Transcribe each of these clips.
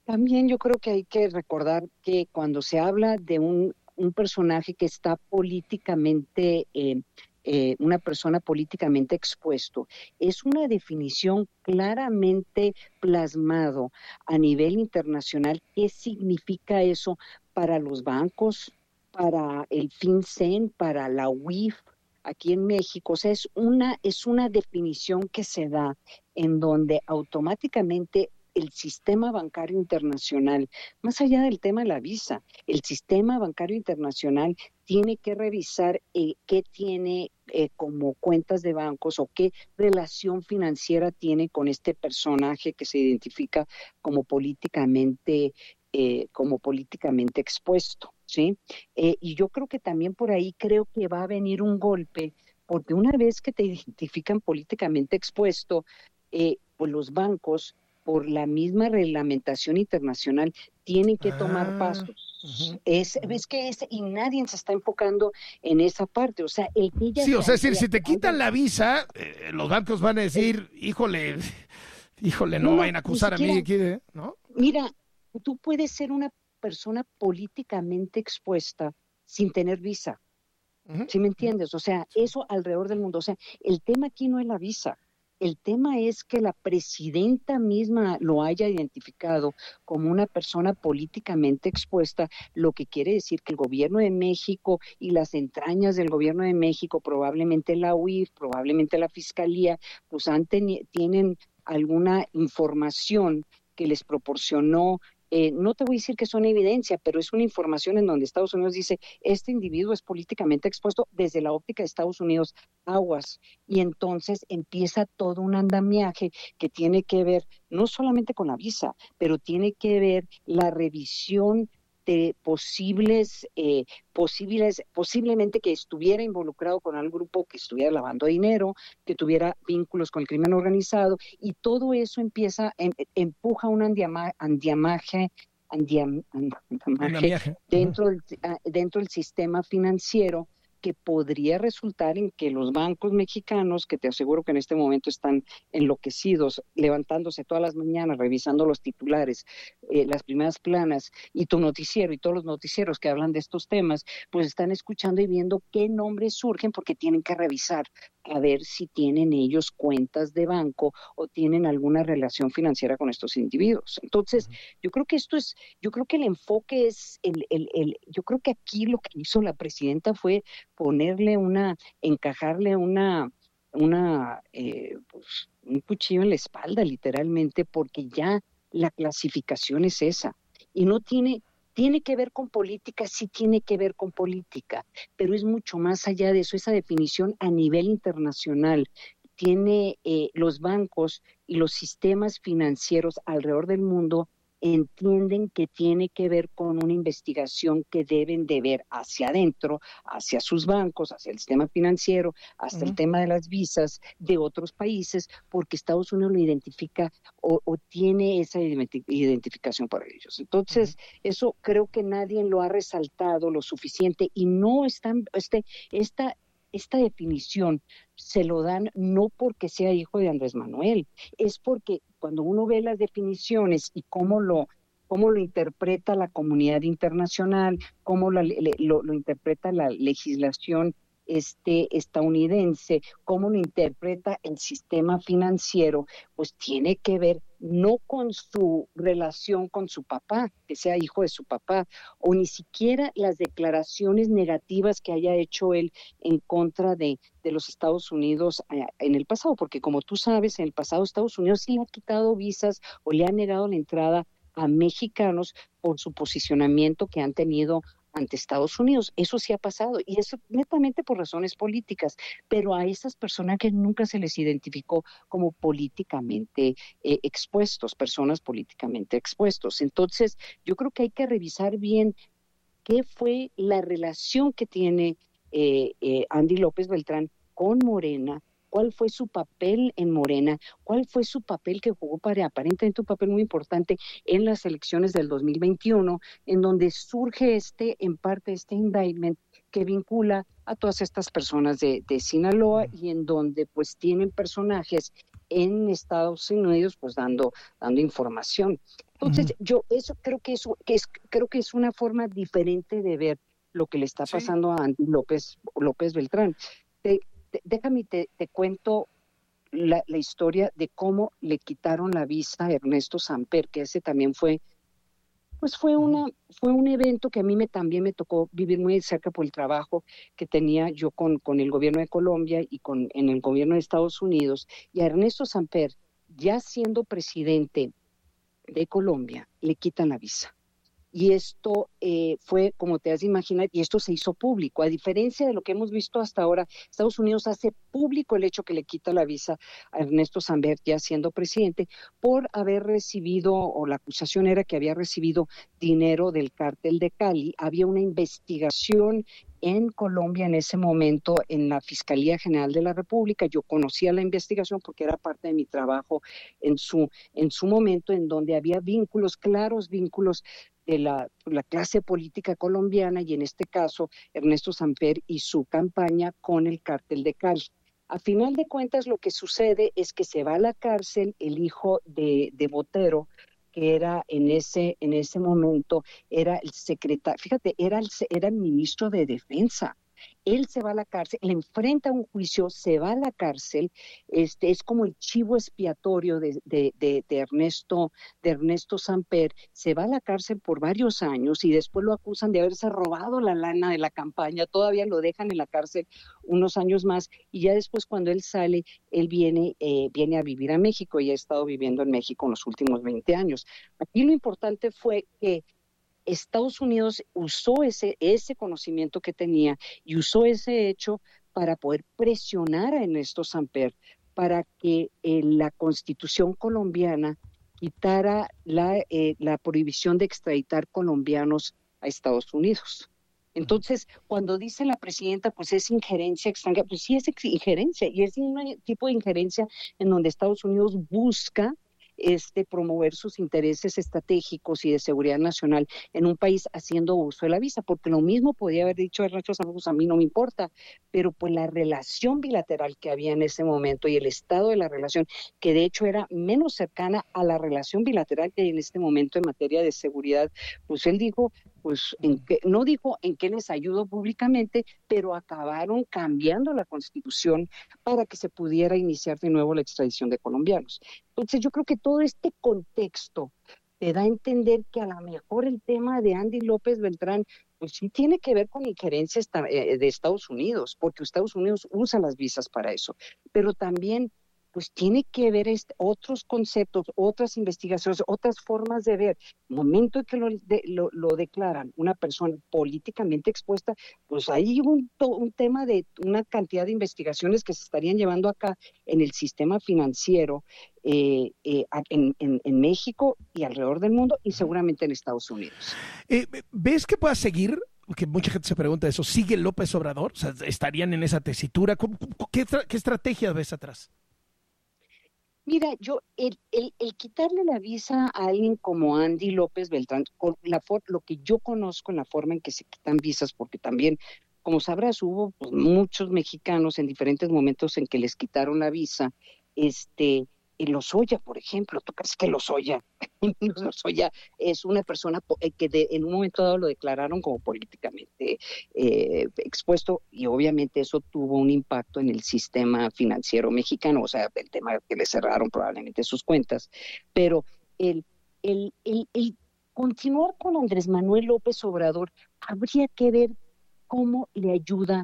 También yo creo que hay que recordar que cuando se habla de un personaje que está políticamente, una persona políticamente expuesto, es una definición claramente plasmado a nivel internacional. ¿Qué significa eso para los bancos, para el FinCEN, para la UIF? Aquí en México, o sea, es una definición que se da en donde automáticamente el sistema bancario internacional, más allá del tema de la visa, el sistema bancario internacional tiene que revisar qué tiene como cuentas de bancos o qué relación financiera tiene con este personaje que se identifica como políticamente expuesto, ¿sí? Y yo creo que también por ahí creo que va a venir un golpe, porque una vez que te identifican políticamente expuesto, pues los bancos por la misma reglamentación internacional, tienen que tomar Ah, pasos. ujú, ujú. Es que y nadie se está enfocando en esa parte. O sea, el que ella Sí, o se sea, es decir, haya, si te quitan la visa, los bancos van a el- decir, híjole, híjole, no no, me no, vayan a ni acusar a mí, siquiera, ¿no? mira, tú puedes ser una persona políticamente expuesta sin tener visa. Ujú, ¿Sí me ujú, entiendes? O sea, sí. eso alrededor del mundo. O sea, el tema aquí no es la visa. El tema es que la presidenta misma lo haya identificado como una persona políticamente expuesta, lo que quiere decir que el gobierno de México y las entrañas del gobierno de México, probablemente la UIF, probablemente la Fiscalía, pues tienen alguna información que les proporcionó. No te voy a decir que son evidencia, pero es una información en donde Estados Unidos dice, este individuo es políticamente expuesto desde la óptica de Estados Unidos, aguas. Y entonces empieza todo un andamiaje que tiene que ver no solamente con la visa, pero tiene que ver la revisión de posiblemente que estuviera involucrado con algún grupo que estuviera lavando dinero, que tuviera vínculos con el crimen organizado, y todo eso empuja un andamiaje Andamiaje. Ujú. dentro del sistema financiero, que podría resultar en que los bancos mexicanos, que te aseguro que en este momento están enloquecidos, levantándose todas las mañanas, revisando los titulares, las primeras planas, y tu noticiero y todos los noticieros que hablan de estos temas, pues están escuchando y viendo qué nombres surgen, porque tienen que revisar a ver si tienen ellos cuentas de banco o tienen alguna relación financiera con estos individuos. Entonces, yo creo que el enfoque yo creo que aquí lo que hizo la presidenta fue encajarle pues, un cuchillo en la espalda, literalmente, porque ya la clasificación es esa. Y no tiene que ver con política, sí tiene que ver con política, pero es mucho más allá de eso, esa definición a nivel internacional. Los bancos y los sistemas financieros alrededor del mundo entienden que tiene que ver con una investigación que deben de ver hacia adentro, hacia sus bancos, hacia el sistema financiero, hasta el Ujú. tema de las visas de otros países, porque Estados Unidos lo identifica o tiene esa identificación para ellos. Ujú. Entonces, eso creo que nadie lo ha resaltado lo suficiente, y no están, esta definición se lo dan no porque sea hijo de Andrés Manuel, es porque cuando uno ve las definiciones y cómo lo interpreta la comunidad internacional, cómo lo interpreta la legislación estadounidense, cómo lo interpreta el sistema financiero, pues tiene que ver no con su relación con su papá, que sea hijo de su papá, o ni siquiera las declaraciones negativas que haya hecho él en contra de los Estados Unidos en el pasado, porque como tú sabes, en el pasado Estados Unidos sí le ha quitado visas o le ha negado la entrada a mexicanos por su posicionamiento que han tenido ante Estados Unidos. Eso sí ha pasado, y eso netamente por razones políticas, pero a esas personas que nunca se les identificó como políticamente expuestos, personas políticamente expuestos. Entonces, yo creo que hay que revisar bien qué fue la relación que tiene Andy López Beltrán con Morena, cuál fue su papel en Morena, cuál fue su papel que jugó aparentemente un papel muy importante en las elecciones del 2021, en donde surge en parte este indictment que vincula a todas estas personas de Sinaloa, y en donde pues tienen personajes en Estados Unidos pues dando información. Entonces, yo eso creo creo que es una forma diferente de ver lo que le está Sí. pasando a Andy López Beltrán. Déjame, te cuento la historia de cómo le quitaron la visa a Ernesto Samper, que ese también pues fue un evento que a mí también me tocó vivir muy de cerca por el trabajo que tenía yo con el gobierno de Colombia y en el gobierno de Estados Unidos. Y a Ernesto Samper, ya siendo presidente de Colombia, le quitan la visa. Y esto fue, como te has de imaginar, y esto se hizo público. A diferencia de lo que hemos visto hasta ahora, Estados Unidos hace público el hecho que le quita la visa a Ernesto Samper, ya siendo presidente, por haber recibido, o la acusación era que había recibido dinero del cártel de Cali. Había una investigación en Colombia en ese momento en la Fiscalía General de la República. Yo conocía la investigación porque era parte de mi trabajo en su momento, en donde había vínculos, claros vínculos de la clase política colombiana y en este caso Ernesto Samper y su campaña con el cártel de Cali. A final de cuentas lo que sucede es que se va a la cárcel el hijo de Botero, que era en ese momento, era el secretario, fíjate, era el ministro de Defensa. Él se va a la cárcel, le enfrenta un juicio, se va a la cárcel, es como el chivo expiatorio de Ernesto Samper, se va a la cárcel por varios años y después lo acusan de haberse robado la lana de la campaña, todavía lo dejan en la cárcel unos años más y ya después cuando él sale, él viene a vivir a México y ha estado viviendo en México en los últimos 20 años. Aquí lo importante fue que Estados Unidos usó ese conocimiento que tenía y usó ese hecho para poder presionar a Ernesto Samper para que la Constitución colombiana quitara la prohibición de extraditar colombianos a Estados Unidos. Entonces, cuando dice la presidenta, pues es injerencia extranjera, pues sí es injerencia, y es un tipo de injerencia en donde Estados Unidos busca promover sus intereses estratégicos y de seguridad nacional en un país haciendo uso de la visa, porque lo mismo podía haber dicho Ernesto Santos, a mí no me importa, pero pues la relación bilateral que había en ese momento y el estado de la relación, que de hecho era menos cercana a la relación bilateral que hay en este momento en materia de seguridad, pues él dijo, pues no dijo en qué les ayudó públicamente, pero acabaron cambiando la Constitución para que se pudiera iniciar de nuevo la extradición de colombianos. Entonces yo creo que todo este contexto te da a entender que a lo mejor el tema de Andy López Beltrán pues sí tiene que ver con injerencia de Estados Unidos, porque Estados Unidos usa las visas para eso, pero también pues tiene que ver otros conceptos, otras investigaciones, otras formas de ver. El momento en que lo declaran una persona políticamente expuesta, pues hay un tema de una cantidad de investigaciones que se estarían llevando acá en el sistema financiero en México y alrededor del mundo y seguramente en Estados Unidos. ¿Ves que pueda seguir? Que mucha gente se pregunta eso. ¿Sigue López Obrador? O sea, ¿estarían en esa tesitura? ¿Qué estrategia ves atrás? Mira, el quitarle la visa a alguien como Andy López Beltrán, lo que yo conozco en la forma en que se quitan visas, porque también, como sabrás, hubo pues, muchos mexicanos en diferentes momentos en que les quitaron la visa, en Lozoya, por ejemplo, ¿tú crees que Lozoya, Lozoya es una persona que en un momento dado lo declararon como políticamente expuesto y obviamente eso tuvo un impacto en el sistema financiero mexicano, o sea, el tema que le cerraron probablemente sus cuentas, pero el, el continuar con Andrés Manuel López Obrador habría que ver cómo le ayuda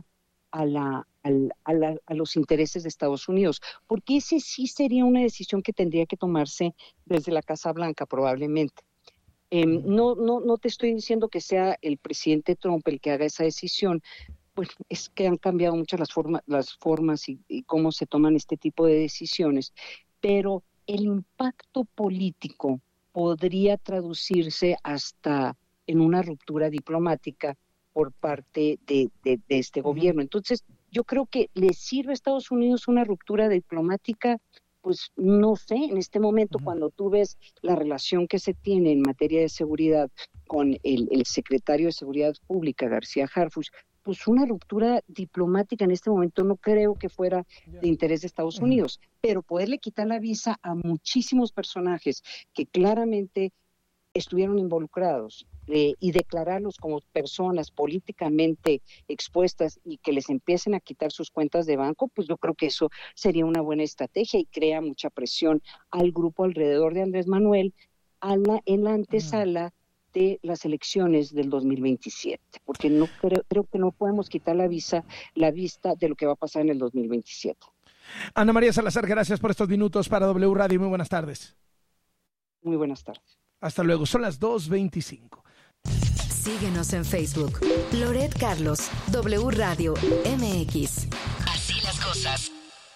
a los intereses de Estados Unidos, porque ese sí sería una decisión que tendría que tomarse desde la Casa Blanca probablemente. No te estoy diciendo que sea el presidente Trump el que haga esa decisión, pues es que han cambiado mucho las formas y cómo se toman este tipo de decisiones, pero el impacto político podría traducirse hasta en una ruptura diplomática por parte de este gobierno. Entonces, yo creo que le sirve a Estados Unidos una ruptura diplomática, pues no sé, en este momento cuando tú ves la relación que se tiene en materia de seguridad con el secretario de Seguridad Pública, García Harfuch, pues una ruptura diplomática en este momento no creo que fuera de interés de Estados Unidos, pero poderle quitar la visa a muchísimos personajes que claramente estuvieron involucrados y declararlos como personas políticamente expuestas y que les empiecen a quitar sus cuentas de banco, pues yo creo que eso sería una buena estrategia y crea mucha presión al grupo alrededor de Andrés Manuel en la antesala de las elecciones del 2027, porque no creo que no podemos quitar la vista de lo que va a pasar en el 2027. Ana María Salazar, gracias por estos minutos para W Radio. Muy buenas tardes. Muy buenas tardes. Hasta luego, son las 2:25. Síguenos en Facebook. Loret Carlos, W Radio MX. Así las cosas.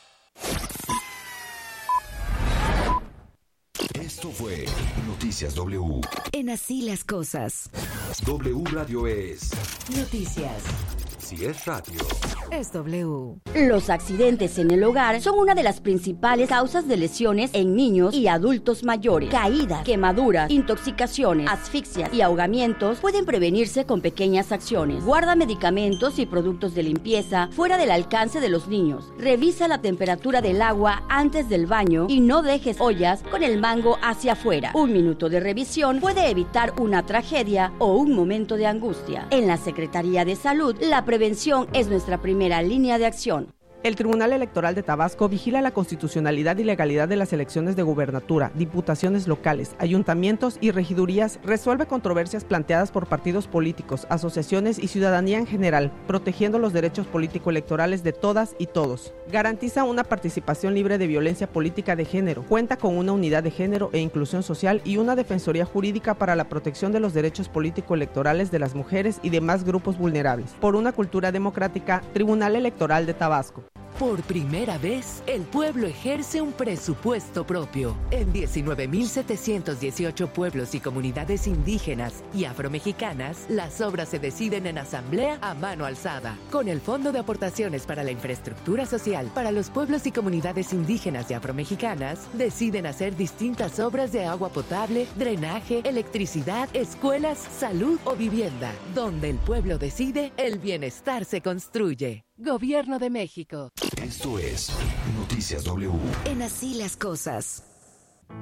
Esto fue Noticias W. En Así las cosas. W Radio es Noticias. Si es radio, Es W. Los accidentes en el hogar son una de las principales causas de lesiones en niños y adultos mayores. Caídas, quemaduras, intoxicaciones, asfixias y ahogamientos pueden prevenirse con pequeñas acciones. Guarda medicamentos y productos de limpieza fuera del alcance de los niños. Revisa la temperatura del agua antes del baño y no dejes ollas con el mango hacia afuera. 1 minuto de revisión puede evitar una tragedia o un momento de angustia. En la Secretaría de Salud, la prevención es nuestra primera línea de acción. El Tribunal Electoral de Tabasco vigila la constitucionalidad y legalidad de las elecciones de gubernatura, diputaciones locales, ayuntamientos y regidurías, resuelve controversias planteadas por partidos políticos, asociaciones y ciudadanía en general, protegiendo los derechos político-electorales de todas y todos. Garantiza una participación libre de violencia política de género, cuenta con una unidad de género e inclusión social y una defensoría jurídica para la protección de los derechos político-electorales de las mujeres y demás grupos vulnerables. Por una cultura democrática, Tribunal Electoral de Tabasco. Por primera vez, el pueblo ejerce un presupuesto propio. En 19.718 pueblos y comunidades indígenas y afromexicanas, las obras se deciden en asamblea a mano alzada. Con el Fondo de Aportaciones para la Infraestructura Social para los pueblos y comunidades indígenas y afromexicanas, deciden hacer distintas obras de agua potable, drenaje, electricidad, escuelas, salud o vivienda. Donde el pueblo decide, el bienestar se construye. Gobierno de México. esto es Noticias W. En Así las cosas.